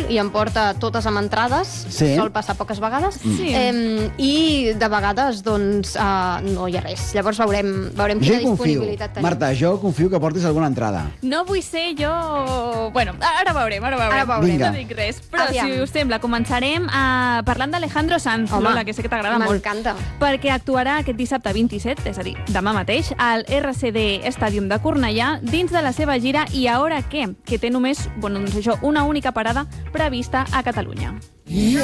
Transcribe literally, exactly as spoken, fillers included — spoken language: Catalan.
i em porta totes amb entrades, Sí. sol passar poques vegades, Sí. eh, i de vegades doncs, uh, no hi ha res. Llavors veurem, veurem Jo quina hi confio. disponibilitat tenim. Marta, jo confio que portis alguna entrada. No vull ser jo... Bueno, ara veurem, ara veurem. Ara veurem. Vinga. No dic res. Però, Aviam. si us sembla, començarem uh, parlant d'Alejandro Sanz, Home, Lola, que sé que t'agrada molt. m'encanta. Perquè actuarà aquest dissabte vint-i-set, és a dir, demà mateix, al R C D Stadium de Cornellà, dins de la seva gira I Ahora Què, que té només, bueno, doncs això, una única parada prevista a Catalunya. I